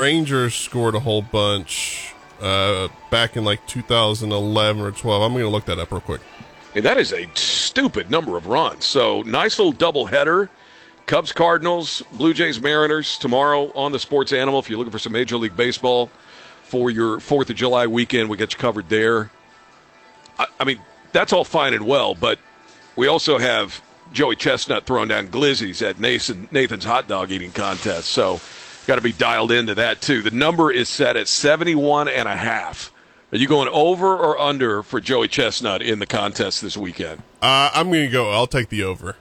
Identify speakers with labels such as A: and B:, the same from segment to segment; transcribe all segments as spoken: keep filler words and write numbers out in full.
A: Rangers scored a whole bunch uh, back in like two thousand eleven or twelve. I'm going to look that up real quick.
B: Hey, that is a stupid number of runs. So nice little doubleheader. Cubs, Cardinals, Blue Jays, Mariners tomorrow on the Sports Animal. If you're looking for some Major League Baseball for your fourth of July weekend, we got you covered there. I, I mean, that's all fine and well, but we also have Joey Chestnut throwing down glizzies at Nathan, Nathan's hot dog eating contest. So got to be dialed into that, too. The number is set at seventy-one and a half. Are you going over or under for Joey Chestnut in the contest this weekend?
A: Uh, I'm going to go. I'll take the over.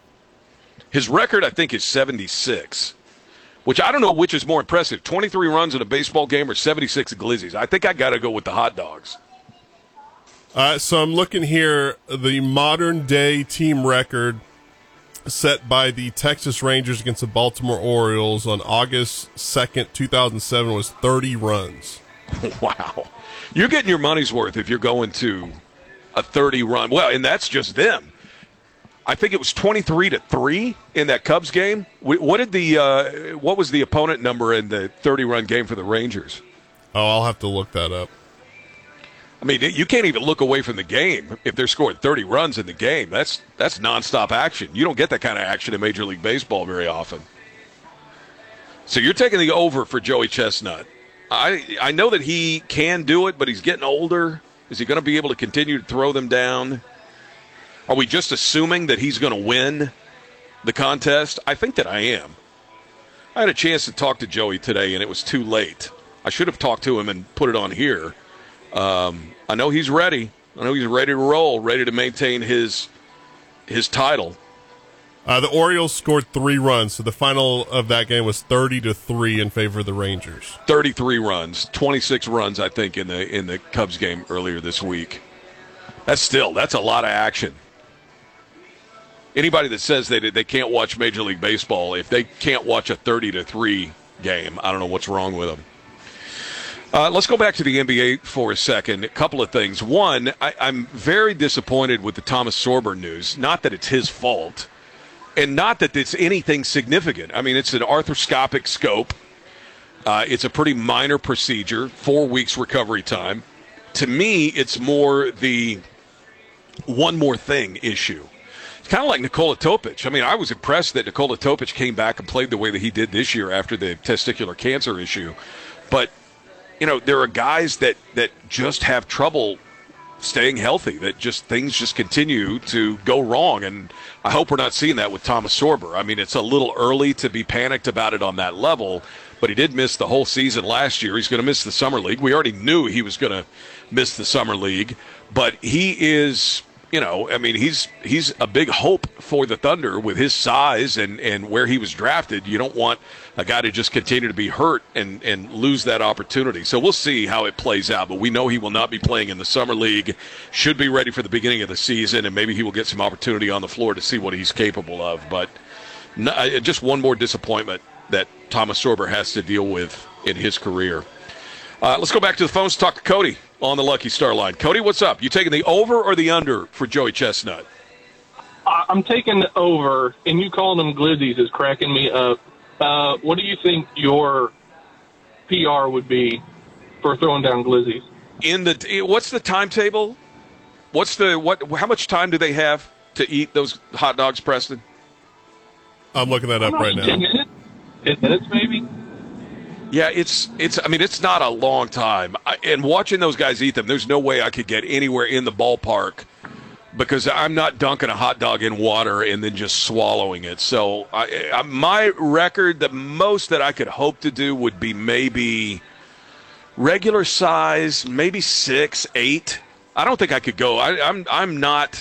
B: His record, I think, is seventy-six, which I don't know which is more impressive, twenty-three runs in a baseball game or seventy-six glizzies. I think I got to go with the hot dogs.
A: Uh, so I'm looking here, the modern-day team record set by the Texas Rangers against the Baltimore Orioles on August second, two thousand seven was thirty runs.
B: Wow. You're getting your money's worth if you're going to a thirty-run. Well, and that's just them. I think it was twenty-three to three in that Cubs game. What did the uh, what was the opponent number in the thirty-run game for the Rangers?
A: Oh, I'll have to look that up.
B: I mean, you can't even look away from the game if they're scoring thirty runs in the game. That's that's nonstop action. You don't get that kind of action in Major League Baseball very often. So you're taking the over for Joey Chestnut. I I know that he can do it, but he's getting older. Is he going to be able to continue to throw them down? Are we just assuming that he's going to win the contest? I think that I am. I had a chance to talk to Joey today, and it was too late. I should have talked to him and put it on here. Um, I know he's ready. I know he's ready to roll, ready to maintain his his title.
A: Uh, the Orioles scored three runs, so the final of that game was thirty to three in favor of the Rangers.
B: Thirty-three runs, twenty-six runs, I think, in the in the Cubs game earlier this week. That's still that's a lot of action. Anybody that says they they can't watch Major League Baseball, if they can't watch a thirty to three game, I don't know what's wrong with them. Uh, let's go back to the N B A for a second. A couple of things. One, I, I'm very disappointed with the Thomas Sorber news. Not that it's his fault, and not that it's anything significant. I mean, it's an arthroscopic scope. Uh, it's a pretty minor procedure, four weeks recovery time. To me, it's more the one more thing issue. It's kind of like Nikola Topic. I mean, I was impressed that Nikola Topic came back and played the way that he did this year after the testicular cancer issue. But you know, there are guys that, that just have trouble staying healthy, that just things just continue to go wrong. And I hope we're not seeing that with Thomas Sorber. I mean, it's a little early to be panicked about it on that level, but he did miss the whole season last year. He's going to miss the Summer League. We already knew he was going to miss the Summer League, but he is, you know, I mean, he's he's a big hope for the Thunder with his size and, and where he was drafted. You don't want a guy to just continue to be hurt and, and lose that opportunity. So we'll see how it plays out, but we know he will not be playing in the Summer League, should be ready for the beginning of the season, and maybe he will get some opportunity on the floor to see what he's capable of. But no, just one more disappointment that Thomas Sorber has to deal with in his career. Uh, let's go back to the phones to talk to Cody on the Lucky Star line. Cody, what's up? You taking the over or the under for Joey Chestnut?
C: I'm taking the over, and you calling them glizzies is cracking me up. Uh, what do you think your P R would be for throwing down glizzies?
B: In the what's the timetable? What's the what? How much time do they have to eat those hot dogs, Preston?
A: I'm looking that up right now.
C: Ten minutes, ten minutes maybe.
B: Yeah, it's it's. I mean, it's not a long time. I, and watching those guys eat them, there's no way I could get anywhere in the ballpark because I'm not dunking a hot dog in water and then just swallowing it. So I, I, my record, the most that I could hope to do would be maybe regular size, maybe six, eight. I don't think I could go. I, I'm I'm not.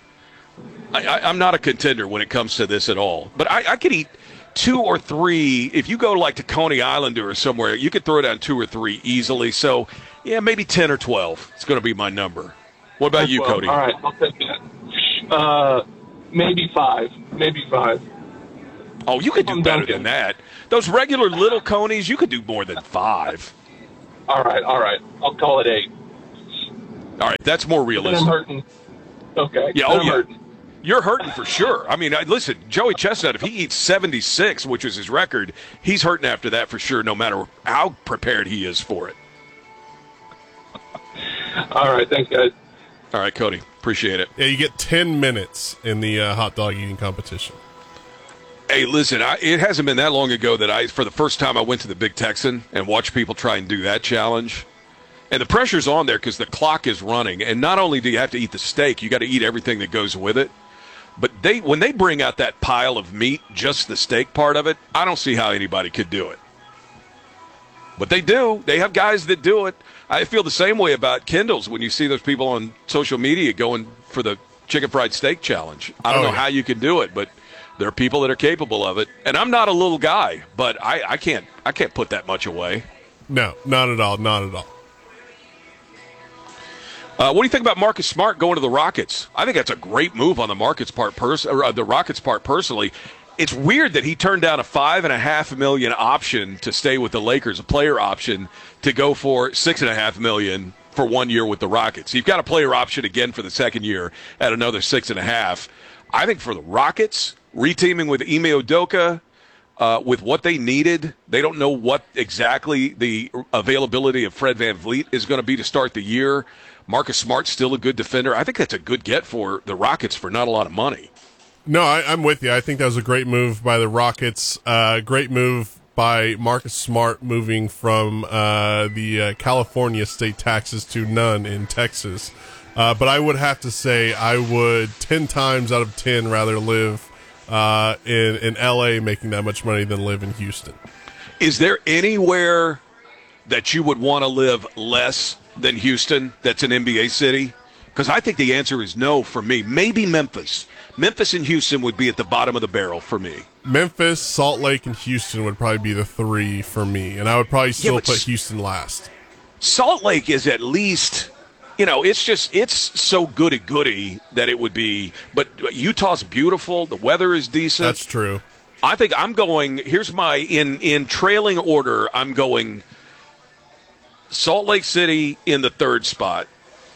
B: I, I, I'm not a contender when it comes to this at all. But I, I could eat two or three. If you go like to Coney Island or somewhere, you could throw down two or three easily. So yeah, maybe ten or twelve. It's going to be my number. What about you,
C: well,
B: Cody?
C: All right, I'll take that. Uh, maybe five. Maybe five.
B: Oh, you could do
C: I'm
B: better
C: dunking.
B: than that. Those regular little conies, you could do more than five.
C: All right, all right. I'll call it eight.
B: All right, that's more
C: Then I'm
B: realistic.
C: hurting. Okay.
B: Yeah,
C: then
B: oh
C: I'm
B: yeah.
C: hurting.
B: you're hurting for sure. I mean, I, listen, Joey Chestnut, if he eats seventy-six, which was his record, he's hurting after that for sure, no matter how prepared he is for it.
C: All right, thanks, guys.
B: All right, Cody, appreciate it.
A: Yeah, you get ten minutes in the uh, hot dog eating competition.
B: Hey, listen, I, it hasn't been that long ago that I, for the first time, I went to the Big Texan and watched people try and do that challenge. And the pressure's on there because the clock is running. And not only do you have to eat the steak, you got to eat everything that goes with it. But they, when they bring out that pile of meat, just the steak part of it, I don't see how anybody could do it. But they do. They have guys that do it. I feel the same way about Kendall's when you see those people on social media going for the chicken fried steak challenge. I don't
A: oh,
B: know
A: yeah.
B: how you can do it, but there are people that are capable of it. And I'm not a little guy, but I, I can't I can't put that much away.
A: No, not at all. Not at all.
B: Uh, what do you think about Marcus Smart going to the Rockets? I think that's a great move on the Markets part. Pers- or, uh, the Rockets part personally. It's weird that he turned down a five and a half million option to stay with the Lakers, a player option, to go for six and a half million for one year with the Rockets. You've got a player option again for the second year at another six and a half. I think for the Rockets, reteaming with Ime Udoka, uh, with what they needed, they don't know what exactly the availability of Fred VanVleet is going to be to start the year. Marcus Smart's still a good defender. I think that's a good get for the Rockets for not a lot of money.
A: No, I, I'm with you. I think that was a great move by the Rockets. Uh, great move by Marcus Smart moving from uh, the uh, California state taxes to none in Texas. Uh, but I would have to say I would ten times out of ten rather live uh, in, in L A making that much money than live in Houston.
B: Is there anywhere that you would want to live less than Houston that's an N B A city? Because I think the answer is no for me. Maybe Memphis. Memphis and Houston would be at the bottom of the barrel for me.
A: Memphis, Salt Lake, and Houston would probably be the three for me, and I would probably still
B: yeah,
A: put Houston last.
B: Salt Lake is at least, you know, it's just, it's so goody-goody that it would be, but Utah's beautiful, the weather is decent.
A: That's true.
B: I think I'm going, here's my, in, in trailing order, I'm going Salt Lake City in the third spot,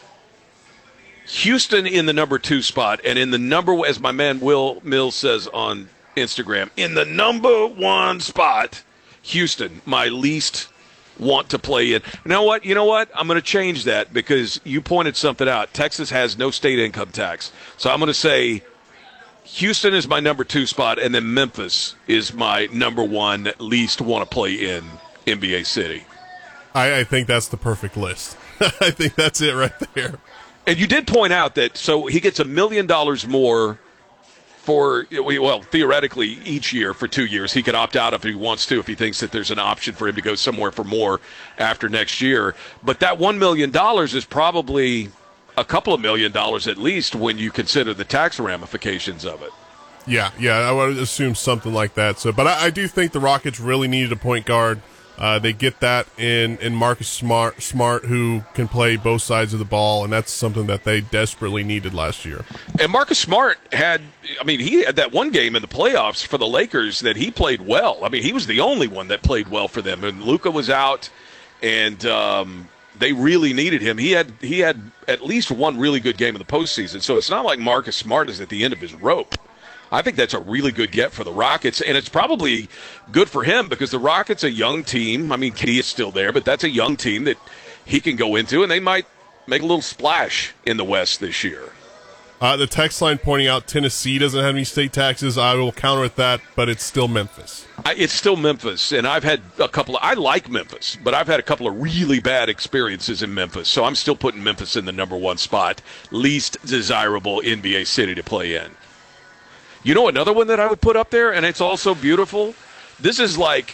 B: Houston in the number two spot, and in the number, as my man Will Mills says on Instagram, in the number one spot, Houston, my least want to play in. You know what? You know what? I'm going to change that because you pointed something out. Texas has no state income tax. So I'm going to say Houston is my number two spot, and then Memphis is my number one least want to play in N B A city.
A: I, I think that's the perfect list. I think that's it right there.
B: And you did point out that, so he gets a million dollars more for, well, theoretically, each year for two years. He could opt out if he wants to, if he thinks that there's an option for him to go somewhere for more after next year. But that one million dollars is probably a couple of million dollars at least when you consider the tax ramifications of it.
A: Yeah, yeah, I would assume something like that. So, but I, I do think the Rockets really needed a point guard. Uh, they get that in, in Marcus Smart, Smart, who can play both sides of the ball, and that's something that they desperately needed last year.
B: And Marcus Smart had, I mean, he had that one game in the playoffs for the Lakers that he played well. I mean, he was the only one that played well for them. And Luka was out, and um, they really needed him. He had he had at least one really good game in the postseason. So it's not like Marcus Smart is at the end of his rope. I think that's a really good get for the Rockets, and it's probably good for him because the Rockets, a young team. I mean, K D is still there, but that's a young team that he can go into, and they might make a little splash in the West this year.
A: Uh, the text line pointing out Tennessee doesn't have any state taxes. I will counter with that, but it's still Memphis.
B: I, it's still Memphis, and I've had a couple of – I like Memphis, but I've had a couple of really bad experiences in Memphis, so I'm still putting Memphis in the number one spot, least desirable N B A city to play in. You know another one that I would put up there, and it's also beautiful? This is like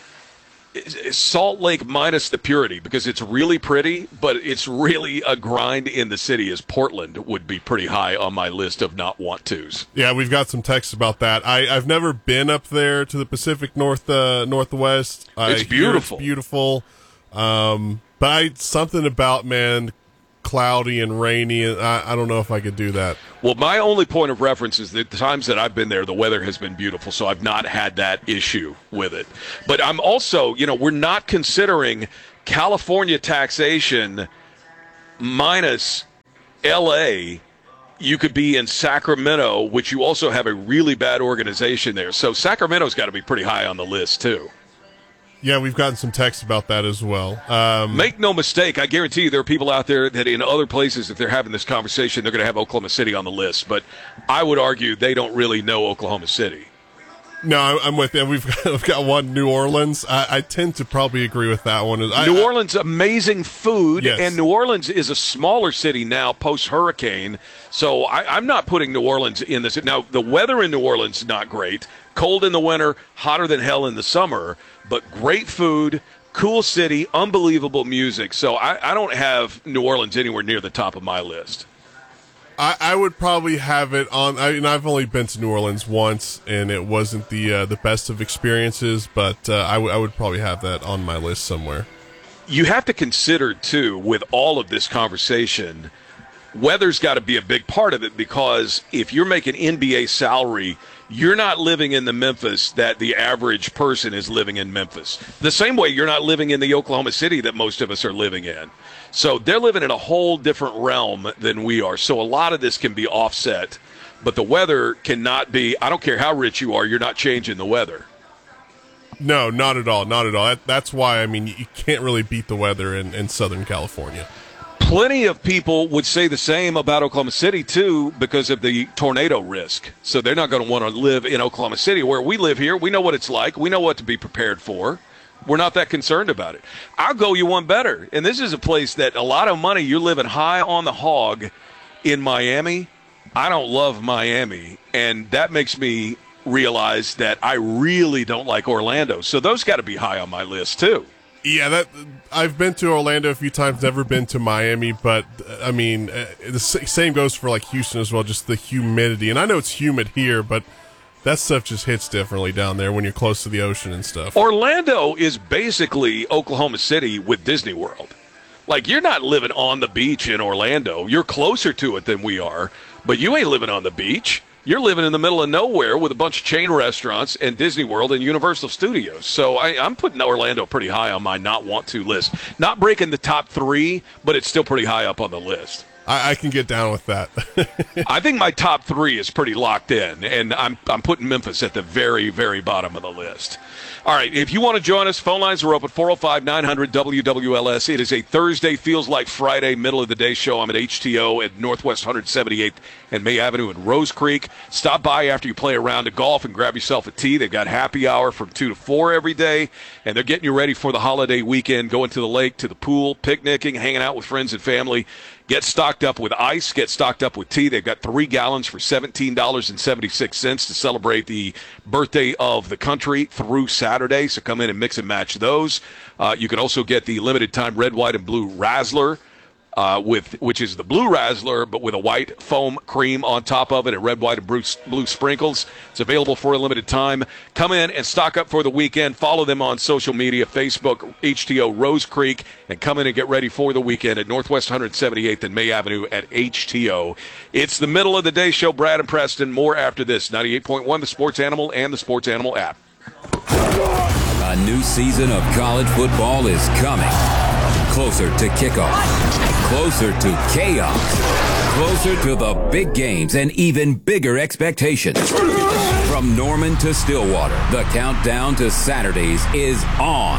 B: Salt Lake minus the purity because it's really pretty, but it's really a grind in the city as Portland would be pretty high on my list of not want tos.
A: Yeah, we've got some texts about that. I, I've never been up there to the Pacific North uh, Northwest.
B: It's
A: I
B: beautiful.
A: It's beautiful. Um, but I, something about, man, cloudy and rainy, and I, I don't know if I could do that.
B: Well, my only point of reference is that the times that I've been there, the weather has been beautiful, so I've not had that issue with it. But I'm also, you know, we're not considering California taxation minus L A you could be in Sacramento, which you also have a really bad organization there. So Sacramento's got to be pretty high on the list, too.
A: Yeah, we've gotten some texts about that as well. Um,
B: Make no mistake, I guarantee you there are people out there that in other places, if they're having this conversation, they're going to have Oklahoma City on the list. But I would argue they don't really know Oklahoma City.
A: No, I'm with you. We've got, we've got one, New Orleans. I, I tend to probably agree with that one. I,
B: New Orleans, amazing food,
A: yes.
B: and New Orleans is a smaller city now post-hurricane, so I, I'm not putting New Orleans in this. Now, the weather in New Orleans is not great. Cold in the winter, hotter than hell in the summer, but great food, cool city, unbelievable music. So I, I don't have New Orleans anywhere near the top of my list.
A: I, I would probably have it on. I mean, I've only been to New Orleans once, and it wasn't the uh, the best of experiences. But uh, I, w- I would probably have that on my list somewhere.
B: You have to consider too, with all of this conversation, weather's got to be a big part of it, because if you're making N B A salary, you're not living in the Memphis that the average person is living in Memphis. The same way you're not living in the Oklahoma City that most of us are living in. So they're living in a whole different realm than we are. So a lot of this can be offset, but the weather cannot be, I don't care how rich you are, you're not changing the weather.
A: No, not at all. Not at all. That, that's why, I mean, you can't really beat the weather in, in Southern California.
B: Plenty of people would say the same about Oklahoma City, too, because of the tornado risk. So they're not going to want to live in Oklahoma City. Where we live here, we know what it's like. We know what to be prepared for. We're not that concerned about it. I'll go you one better. And this is a place that a lot of money, you're living high on the hog in Miami. I don't love Miami, and that makes me realize that I really don't like Orlando. So those got to be high on my list, too.
A: Yeah, that I've been to Orlando a few times, never been to Miami, but I mean, uh, the same goes for like Houston as well, just the humidity. And I know it's humid here, but that stuff just hits differently down there when you're close to the ocean and stuff.
B: Orlando is basically Oklahoma City with Disney World. Like, you're not living on the beach in Orlando. You're closer to it than we are, but you ain't living on the beach. You're living in the middle of nowhere with a bunch of chain restaurants and Disney World and Universal Studios. So I, I'm putting Orlando pretty high on my not want to list. Not breaking the top three, but it's still pretty high up on the list.
A: I, I can get down with that.
B: I think my top three is pretty locked in, and I'm I'm putting Memphis at the very, very bottom of the list. All right, if you want to join us, phone lines are open, four oh five, nine hundred, W W L S. It is a Thursday, feels like Friday, middle of the day show. I'm at H T O at Northwest one seventy-eighth and May Avenue in Rose Creek. Stop by after you play a round of golf and grab yourself a tea. They've got happy hour from two to four every day, and they're getting you ready for the holiday weekend, going to the lake, to the pool, picnicking, hanging out with friends and family. Get stocked up with ice. Get stocked up with tea. They've got three gallons for seventeen dollars and seventy-six cents to celebrate the birthday of the country through Saturday. So come in and mix and match those. Uh, you can also get the limited time red, white, and blue Razzler, uh, with which is the blue Razzler, but with a white foam cream on top of it and red, white, and blue, blue sprinkles. It's available for a limited time. Come in and stock up for the weekend. Follow them on social media, Facebook, H T O Rose Creek, and come in and get ready for the weekend at Northwest one seventy-eighth and May Avenue at H T O. It's the middle of the day show. Brad and Preston. More after this. ninety-eight point one, the Sports Animal, and the Sports Animal app.
D: A new season of college football is coming. Closer to kickoff. Closer to chaos. Closer to the big games and even bigger expectations. From Norman to Stillwater, the countdown to Saturdays is on.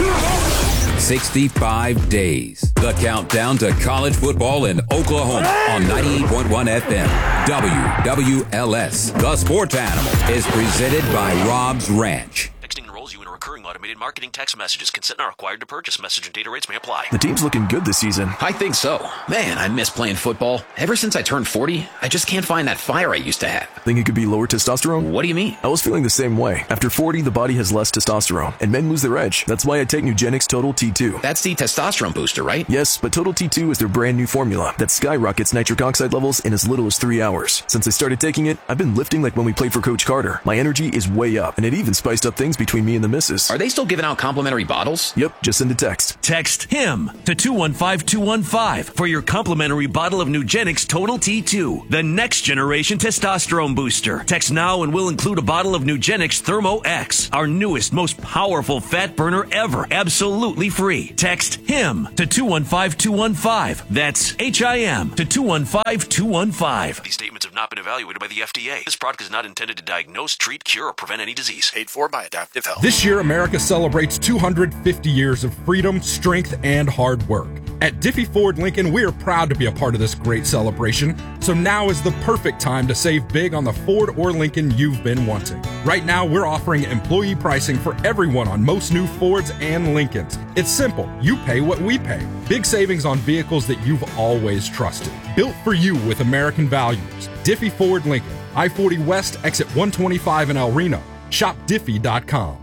D: sixty-five days. The countdown to college football in Oklahoma on ninety-eight point one F M. W W L S. The Sports Animal is presented by Rob's Ranch.
E: Texting enrolls you in a recurring automated marketing text messages. Consent not required to purchase. Message and data rates may apply.
F: The team's looking good this season.
G: I think so. Man, I miss playing football. Ever since I turned forty, I just can't find that fire I used to have.
F: Think it could be lower testosterone?
G: What do you mean?
F: I was feeling the same way. After forty, the body has less testosterone, and men lose their edge. That's why I take Nugenix Total T two.
G: That's the testosterone booster, right?
F: Yes, but Total T two is their brand new formula that skyrockets nitric oxide levels in as little as three hours. Since I started taking it, I've been lifting like when we played for Coach Carter. My energy is way up, and it even spiced up things between me and the missus.
G: Are they still giving out complimentary bottles?
F: Yep, just send a text.
H: Text HIM to two one five two one five for your complimentary bottle of Nugenix Total T two, the next generation testosterone booster. Text now and we'll include a bottle of Nugenix Thermo X, our newest, most powerful fat burner ever, absolutely free. Text HIM to two one five two one five. That's H I M to two one five two one five.
E: These statements of have not been evaluated by the F D A. This product is not intended to diagnose, treat, cure, or prevent any disease.
I: Paid for by Adaptive Health.
J: This year, America celebrates two hundred fifty years of freedom, strength, and hard work. At Diffie Ford Lincoln, we are proud to be a part of this great celebration, so now is the perfect time to save big on the Ford or Lincoln you've been wanting. Right now, we're offering employee pricing for everyone on most new Fords and Lincolns. It's simple. You pay what we pay. Big savings on vehicles that you've always trusted. Built for you with American values. Diffie Ford Lincoln, I forty West, exit one twenty-five in El Reno. Shop Diffie dot com.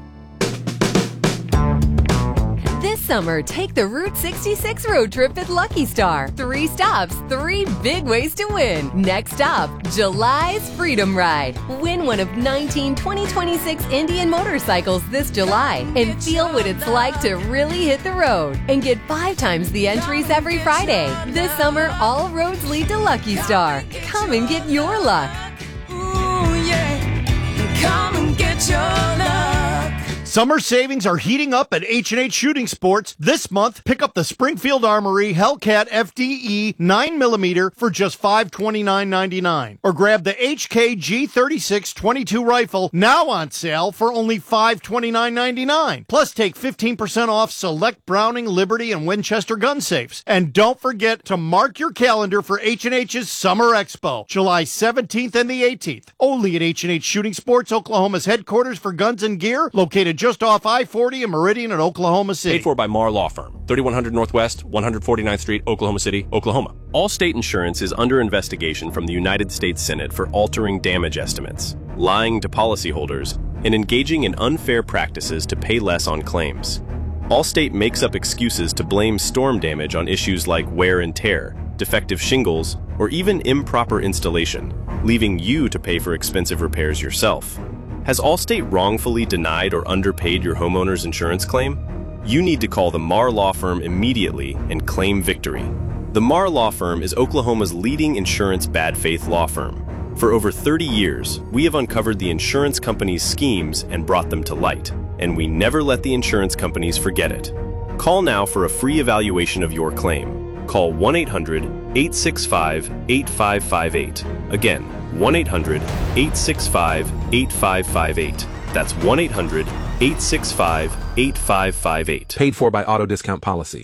K: This summer, take the Route sixty-six road trip at Lucky Star. Three stops, three big ways to win. Next stop, July's Freedom Ride. Win one of nineteen twenty twenty-six Indian motorcycles this July and feel what it's like to really hit the road. And get five times the entries every Friday. This summer, all roads lead to Lucky Star. Come and get your luck.
L: Ooh, yeah. Come and get your luck.
M: Summer savings are heating up at H and H Shooting Sports. This month, pick up the Springfield Armory Hellcat F D E nine millimeter for just five hundred twenty-nine ninety-nine. Or grab the H K G thirty-six twenty-two rifle, now on sale for only five hundred twenty-nine ninety-nine. Plus, take fifteen percent off select Browning, Liberty, and Winchester gun safes. And don't forget to mark your calendar for H and H's Summer Expo, July seventeenth and the eighteenth. Only at H and H Shooting Sports, Oklahoma's headquarters for guns and gear, located just off I forty and Meridian in Oklahoma City.
N: Paid for by Marr Law Firm, thirty-one hundred Northwest, one hundred forty-ninth Street, Oklahoma City, Oklahoma. Allstate Insurance is under investigation from the United States Senate for altering damage estimates, lying to policyholders, and engaging in unfair practices to pay less on claims. Allstate makes up excuses to blame storm damage on issues like wear and tear, defective shingles, or even improper installation, leaving you to pay for expensive repairs yourself. Has Allstate wrongfully denied or underpaid your homeowner's insurance claim? You need to call the Marr Law Firm immediately and claim victory. The Marr Law Firm is Oklahoma's leading insurance bad faith law firm. For over thirty years, we have uncovered the insurance companies' schemes and brought them to light, and we never let the insurance companies forget it. Call now for a free evaluation of your claim. Call one eight hundred, eight six five, eight five five eight. Again, one eight hundred, eight six five, eight five five eight. That's one eight hundred, eight six five, eight five five eight.
O: Paid for by Auto Discount Policy.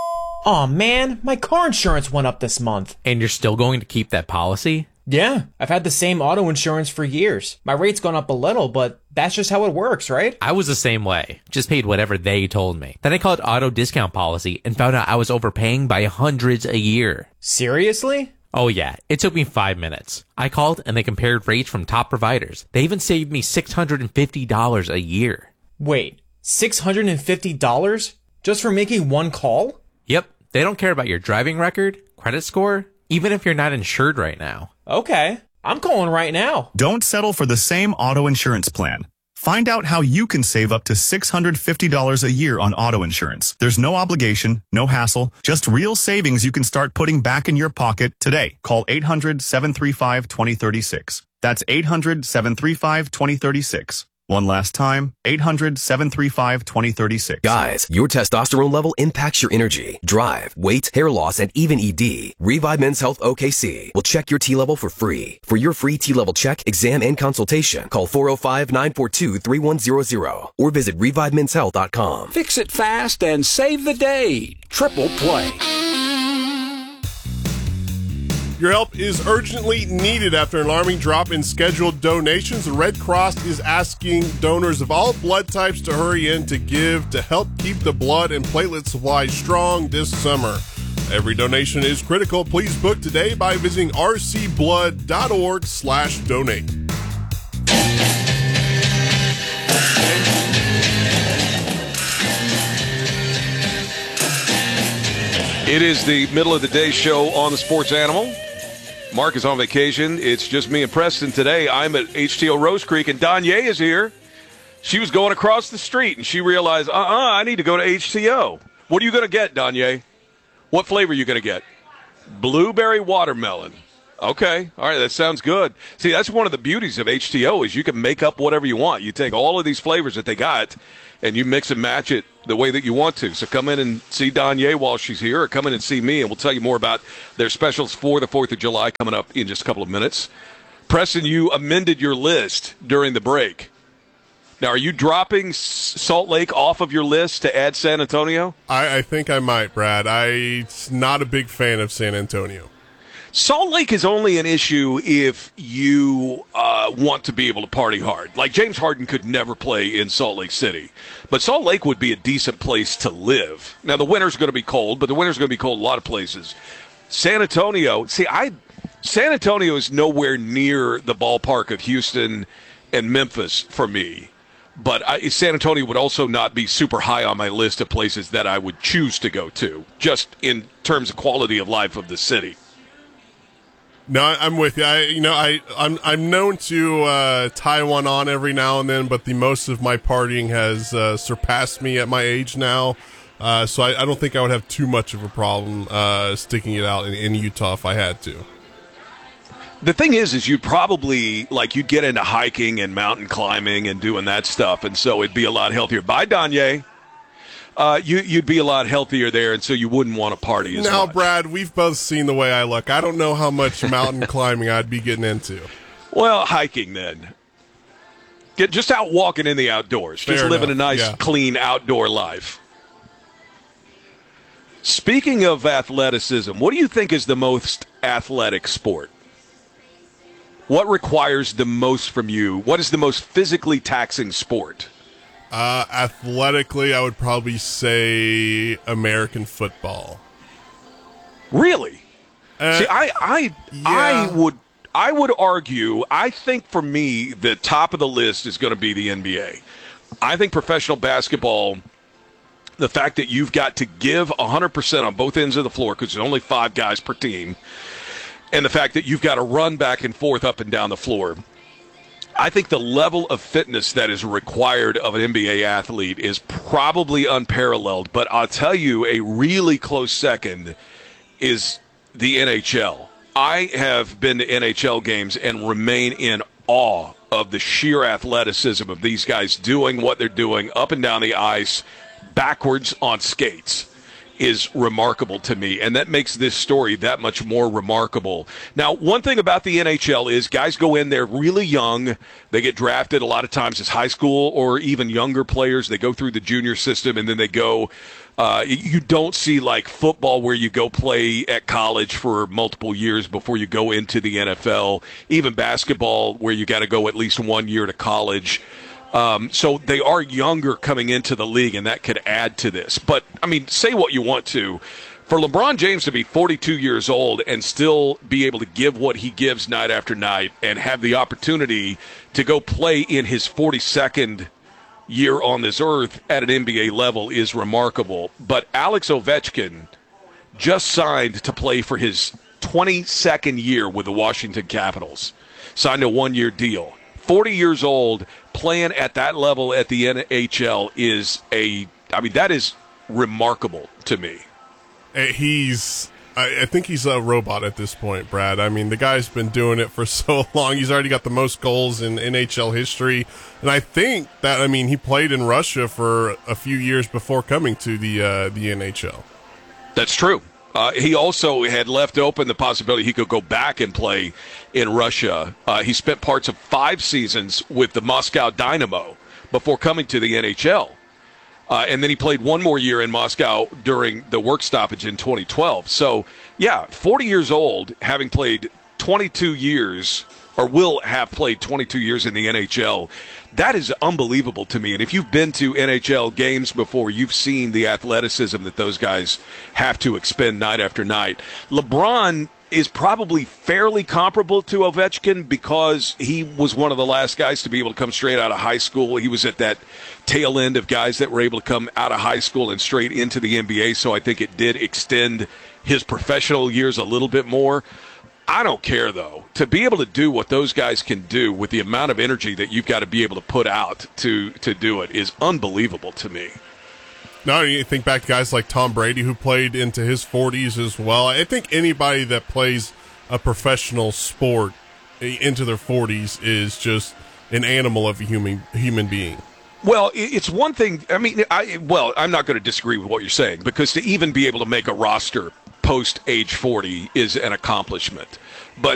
P: Aw, man, my car insurance went up this month.
Q: And you're still going to keep that policy?
P: Yeah, I've had the same auto insurance for years. My rate's gone up a little, but that's just how it works, right?
Q: I was the same way. Just paid whatever they told me. Then I called Auto Discount Policy and found out I was overpaying by hundreds a year.
P: Seriously?
Q: Oh yeah, it took me five minutes. I called and they compared rates from top providers. They even saved me six hundred fifty dollars a year.
P: Wait, six hundred fifty dollars? Just for making one call?
Q: Yep, they don't care about your driving record, credit score, even if you're not insured right now.
P: Okay, I'm calling right now.
R: Don't settle for the same auto insurance plan. Find out how you can save up to six hundred fifty dollars a year on auto insurance. There's no obligation, no hassle, just real savings you can start putting back in your pocket today. Call eight hundred, seven three five, two zero three six. That's eight hundred, seven three five, two zero three six. One last time, eight hundred, seven three five, two zero three six.
S: Guys, your testosterone level impacts your energy, drive, weight, hair loss, and even E D. Revive Men's Health O K C will check your T level for free. For your free T level check, exam, and consultation, call four oh five, nine four two, three one zero zero or visit revive mens health dot com.
T: Fix it fast and save the day. Triple Play.
A: Your help is urgently needed after an alarming drop in scheduled donations. The Red Cross is asking donors of all blood types to hurry in to give to help keep the blood and platelet supply strong this summer. Every donation is critical. Please book today by visiting r c blood dot org slash donate.
B: It is the middle of the day show on the Sports Animal. Mark is on vacation. It's just me and Preston today. I'm at H T O Rose Creek, and Danye is here. She was going across the street, and she realized, uh-uh, I need to go to H T O. What are you going to get, Danye? What flavor are you going to get? Blueberry watermelon. Okay. All right, that sounds good. See, that's one of the beauties of H T O is you can make up whatever you want. You take all of these flavors that they got, and you mix and match it the way that you want to. So come in and see Danye while she's here, or come in and see me, and we'll tell you more about their specials for the fourth of July coming up in just a couple of minutes. Preston, you amended your list during the break. Now, are you dropping Salt Lake off of your list to add San Antonio?
A: I, I think I might, Brad. I'm not a big fan of San Antonio.
B: Salt Lake is only an issue if you uh, want to be able to party hard. Like James Harden could never play in Salt Lake City. But Salt Lake would be a decent place to live. Now, the winter's going to be cold, but the winter's going to be cold in a lot of places. San Antonio, see, I San Antonio is nowhere near the ballpark of Houston and Memphis for me. But I, San Antonio would also not be super high on my list of places that I would choose to go to, just in terms of quality of life of the city.
A: No, I'm with you. I, you know, I, I'm, I'm known to uh, tie one on every now and then, but the most of my partying has uh, surpassed me at my age now. Uh, so I, I don't think I would have too much of a problem uh, sticking it out in, in Utah if I had to.
B: The thing is, is you'd probably, like, you'd get into hiking and mountain climbing and doing that stuff, and so it'd be a lot healthier. Bye, Danye. Uh, you, you'd be a lot healthier there, and so you wouldn't want to party as
A: now,
B: much.
A: Brad, we've both seen the way I look. I don't know how much mountain climbing I'd be getting into.
B: Well, hiking then. Get just out walking in the outdoors.
A: Fair
B: just living
A: enough.
B: a nice,
A: Yeah.
B: clean outdoor life. Speaking of athleticism, what do you think is the most athletic sport? What requires the most from you? What is the most physically taxing sport?
A: Uh, athletically, I would probably say American football.
B: Really?
A: Uh,
B: See, I, I, I would, I would argue. I think for me, the top of the list is going to be the N B A. I think professional basketball. The fact that you've got to give one hundred percent on both ends of the floor because there's only five guys per team, and the fact that you've got to run back and forth up and down the floor. I think the level of fitness that is required of an N B A athlete is probably unparalleled, but I'll tell you a really close second is the N H L. I have been to N H L games and remain in awe of the sheer athleticism of these guys doing what they're doing up and down the ice, backwards on skates. Is remarkable to me, and that makes this story that much more remarkable. Now, one thing about the N H L is guys go in there really young. They get drafted a lot of times as high school or even younger players. They go through the junior system, and then they go uh, – you don't see like football where you go play at college for multiple years before you go into the N F L, even basketball where you got to go at least one year to college. Um, so they are younger coming into the league, and that could add to this. But, I mean, say what you want to. For LeBron James to be forty-two years old and still be able to give what he gives night after night and have the opportunity to go play in his forty-second year on this earth at an N B A level is remarkable. But Alex Ovechkin just signed to play for his twenty-second year with the Washington Capitals, signed a one-year deal. forty years old, playing at that level at the N H L is a, I mean, that is remarkable to me.
A: He's, I, I think he's a robot at this point, Brad. I mean, the guy's been doing it for so long. He's already got the most goals in N H L history. And I think that, I mean, he played in Russia for a few years before coming to the uh, the N H L.
B: That's true. Uh, he also had left open the possibility he could go back and play in Russia. Uh, he spent parts of five seasons with the Moscow Dynamo before coming to the N H L. Uh, and then he played one more year in Moscow during the work stoppage in twenty twelve. So, yeah, forty years old, having played twenty-two years, or will have played twenty-two years in the N H L, that is unbelievable to me. And if you've been to N H L games before, you've seen the athleticism that those guys have to expend night after night. LeBron is probably fairly comparable to Ovechkin because he was one of the last guys to be able to come straight out of high school. He was at that tail end of guys that were able to come out of high school and straight into the N B A, so I think it did extend his professional years a little bit more. I don't care, though. To be able to do what those guys can do with the amount of energy that you've got to be able to put out to, to do it is unbelievable to me.
A: No, you think back to guys like Tom Brady who played into his forties as well. I think anybody that plays a professional sport into their forties is just an animal of a human human being.
B: Well, it's one thing. I mean, I well, I'm not going to disagree with what you're saying because to even be able to make a roster post age forty is an accomplishment. But